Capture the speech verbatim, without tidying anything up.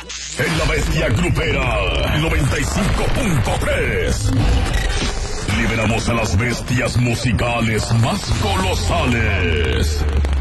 En la bestia grupera noventa y cinco punto tres. Liberamos a las bestias musicales más colosales.